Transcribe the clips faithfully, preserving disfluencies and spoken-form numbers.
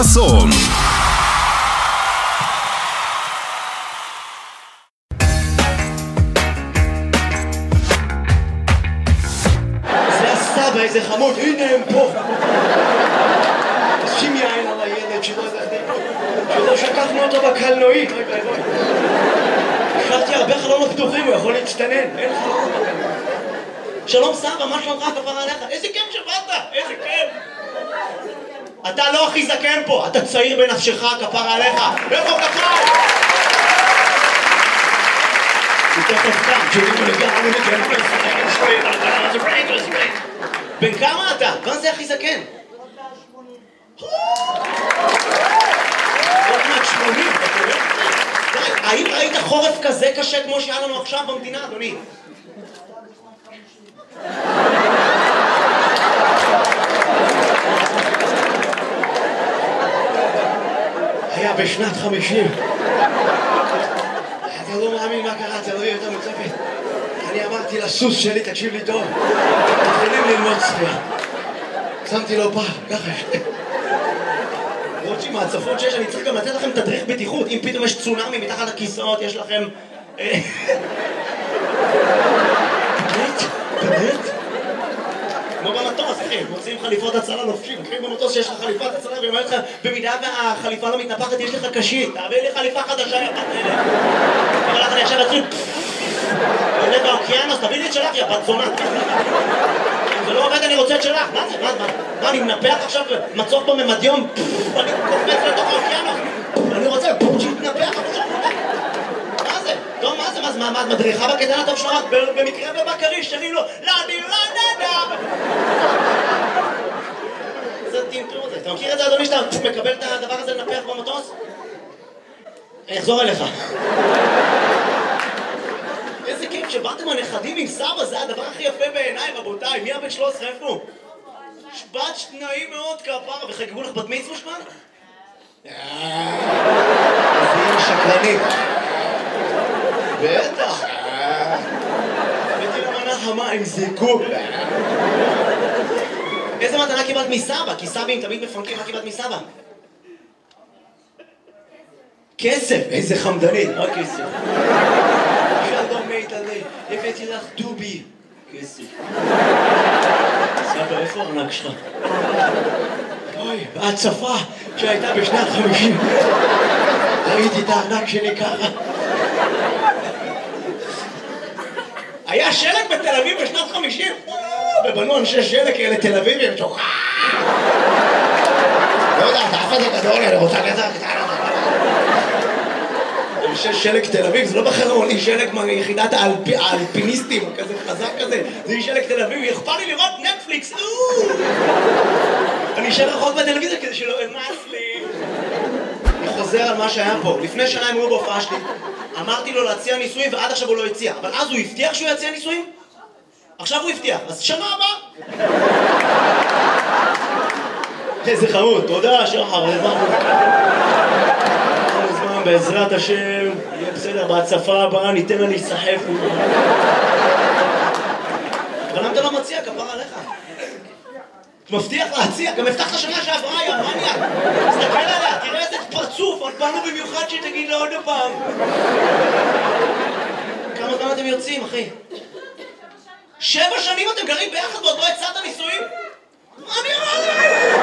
חסון. זה הסבא, איזה חמוד, הנה הם פה. שים יין על הילד שלא שלא שקחנו אותו בקלנועית. השארתי הרבה חלונות פתוחים, הוא יכול להצטנן, אין חלונות בקלנועית. שלום סבא, מה שלומך כפרה עליך? איזה כיף שבאת, איזה כיף. אתה לא הכי זקן פה, אתה צעיר בנפשך כפרה עליך. איפה כפרה? בן כמה אתה? מה זה הכי זקן? עוד מעט שמונים, האם ראית חורף כזה קשה כמו שהיה לנו עכשיו במדינה, אדוני? היה בשנת חמישים. אתה לא מאמין מה קרה, אתה לא יודע יותר מוצפת. אני אמרתי לסוס שלי, תקשיב לי טוב, מתחילים ללמוד שחייה. שמתי לו פעם, ככה יש. רוצים מהצפות שיש, אני צריך גם לתת לכם תדריך בטיחות. אם פתאום יש צונאמי מתחת לכיסאות, יש לכם... באמת? באמת? כמו במטוס, אחי, מוצאים חליפות הצלה לובשים. אחי, במטוס שיש לך חליפת הצלה, ואומר לך, במידה והחליפה לא מתנפחת, יש לך קשית. תעביר לי חליפה חדשה, יא בת אלה. אבל לך אני עכשיו אצלי... עולה באוקיינוס, תביא לי את שלך, יא בת זונה. אם זה לא עובד, אני רוצה את שלך. מה זה? מה? מה? אני מנפח עכשיו מצוף בממדיום? אני קופץ לתוך האוקיינוס. אני רוצה שיתנפח. מה זה? טוב, מה זה? מה זה? מה? את מדריכה בקטן הטוב שלך? במקרה ובקריש, שאני לא... לא, אני לא נדע! זה טמטור הזה. אתה מכיר את זה, אדוני, שאתה מקבל את הדבר הזה לנפח במטוס? אני אחזור אליך. איזה כיף שבאתם הנכדים עם סבא, זה הדבר הכי יפה בעיניי, רבותיי. מי הבן שלוש עשרה, איפה? שבת שניים מאוד כפרה, וחגגו לך בת מצווה שמן? אז היא שקרנית. בטח. הבאתי למנה חמה עם זיקוק. איזה מתנה קיבלת מסבא? כי סבים תמיד מפנקים, מה קיבלת מסבא? כסף, איזה חמדנית, מה כסף? שלום מיטלי, הבאתי לך דובי. כסף. סבא, איפה הארנק שלך? אוי, בהצפה שהייתה בשנת חמישים. ראיתי את הארנק שלי ככה. היה שלג בתל אביב בשנת חמישים? ובנו אנשי שלג כאלה תל אביבים, שוכח. לא יודע, אתה אף אחד זה גדול, אני רוצה גזר קטנה. אנשי שלג תל אביב, זה לא בחרון, היא שלג מיחידת האלפיניסטים, כזה חזק כזה, זה שלג תל אביב, אכפר לי לראות נטפליקס, אני אשאר רחוק בטלוויזיה כדי שלא אמס לי. אני חוזר על מה שהיה פה, לפני שנה הם היו בהופעה שלי, אמרתי לו להציע נישואים ועד עכשיו הוא לא הציע, אבל אז הוא הבטיח שהוא יציע נישואים? עכשיו הוא הבטיח, אז שנה הבאה. איזה חמוד, תודה שחר, בעזרת השם, יהיה בסדר, בהצפה הבאה ניתן לה להיסחף. אבל למה אתה לא מציע, כפרה עליך? מבטיח להציע, גם הבטחת שנה שעברה, יא מניאק. תסתכל עליה, תראה איזה פרצוף, באנו במיוחד שתגיד לה עוד פעם. כמה זמן אתם יוצאים, אחי? שבע שנים אתם גרים ביחד ועוד לא הצעת נישואים? מה אני אומר לך?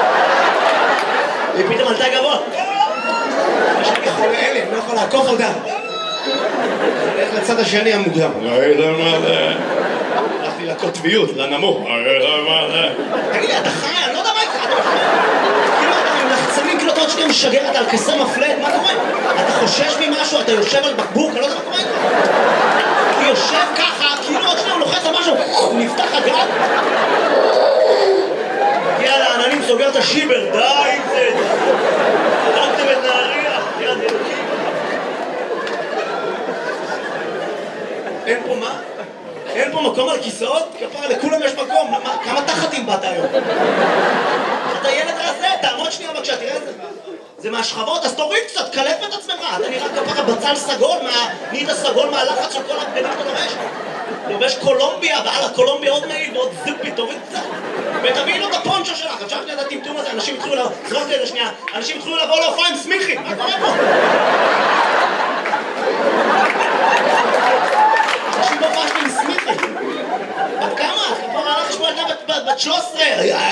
היא פתאום עלתה גבוה. יש לי חולה אלה, אני לא יכול לעקוף אותה. אני הולך לצד השני המוקדם. לא יודע מה זה. הלכתי לקוטביות, לנמוך. לא יודע מה זה. תגיד לי, אתה חי? אני לא יודע מה איתך. כאילו אתה עם לחצנים, כאילו אתה עוד שנייה משגר, אתה על כסר מפלט, מה קורה? אתה חושש ממשהו, אתה יושב על בקבוק, אני לא יודע מה קורה איתך. הוא יושב ככה, כאילו עוד שנייה הוא לוחץ על משהו, הוא נפתח הגג. הגיע לעננים, סוגר את השיבר, די עם זה. הלכתם את נהריה, יד אלוקים. אין פה מה? אין פה מקום על כיסאות? כפרה, לכולם יש מקום. כמה תחתים באת היום? אתה ילד רזה, תעמוד שנייה בבקשה, תראה תראה את זה. זה מהשכבות, אז תוריד קצת, קלף את עצמך. אתה נראה כפרה בצל סגול, נהיית סגול מהלחץ של כל הבגדים שאתה לובש. לובש קולומביה, ועל הקולומביה עוד מעיל ועוד זיפי, תוריד קצת. ותביאי לו את הפונצ'ו שלך, אפשר שנייה את הטמטום הזה, אנשים התחילו לבוא, זרוק לי את זה שנייה, אנשים התחילו לבוא להופעה עם סמיכי, מה קורה פה? אנשים בהופעה שלי עם סמיכי. בת כמה? כבר הלך לשמוע ילדה בת שלוש עשרה.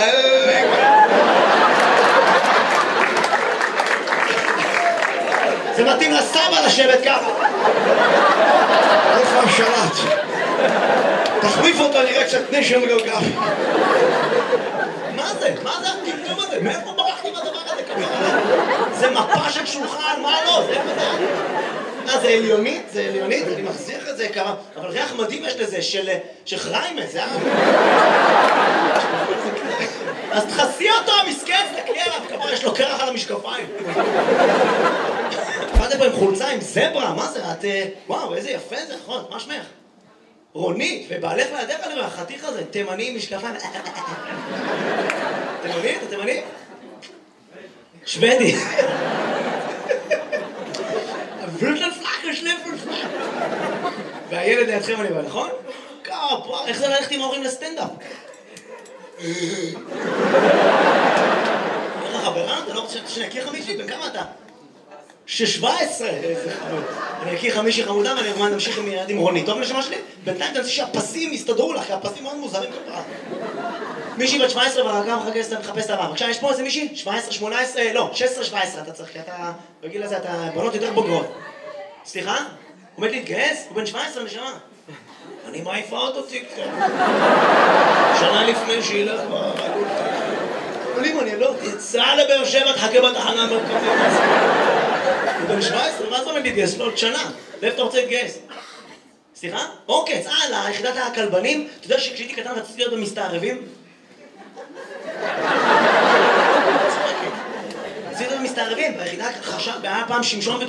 זה מתאים לסבא לשבת ככה. איפה השלט? תחליף אותו נראה קצת נשם גאוגרפי. מה זה? מה זה הטמטום הזה? מאיפה ברחתי בדבר הזה ככה? זה מפה של שולחן, מה לא? זה איפה זה? אה, זה עליונית? זה עליונית? אני מחזיר את זה כמה... אבל ריח מדהים יש לזה, של חריימה, זה... אז תחסי אותו המסכן, תקלי עליו, כמה יש לו קרח על המשקפיים. באתי פה עם חולצה עם זברה, מה זה? את... וואו, איזה יפה זה, נכון, מה שמך? רונית, ובעלך לידך אני רואה, החתיך הזה, תימני עם משקפיים. תימני? אתה תימני? שוודי. פלוטן פלאק, שליפן פלאק. והילד לידכם אני רואה, נכון? כפה, איך זה ללכת עם ההורים לסטנדאפ? איך החברה? אתה לא רוצה שאני אכיר חמישי? בן כמה אתה? שש-שבע עשרה! איזה חמוד. אני אכיר חמישי חמודה ואני אגמר נמשיך עם ילד עם רונית. טוב נשמה שלי? בינתיים תנסי שהפסים יסתדרו לך, כי הפסים מאוד מוזרים כפרה. מישהי בת שבע עשרה והרגע מחפש את הבא. בבקשה, יש פה איזה מישהי? שבע עשרה, שמונה עשרה, לא, שש עשרה שבע עשרה אתה צריך, כי אתה... בגיל הזה אתה בנות יותר בוגרות. סליחה? עומד להתגייס? הוא בן שבע עשרה נשמה. אני מעיפה אותו קצת. שנה לפני שילך כבר... אבל אם אני לא... תצא לבאר שבע, תחכה בתחנה המרכזית. הוא בן שבע עשרה, מה זה עומד להתגייס? לא, עוד שנה. לאיפה אתה רוצה להתגייס? סליחה? אוקיי, צאה ליחידת הכלבנים. אתה יודע שכשהייתי קטן רציתי להיות במסתערבים? רציתי להיות במסתערבים, ביחידה חשב, היה פעם שמשון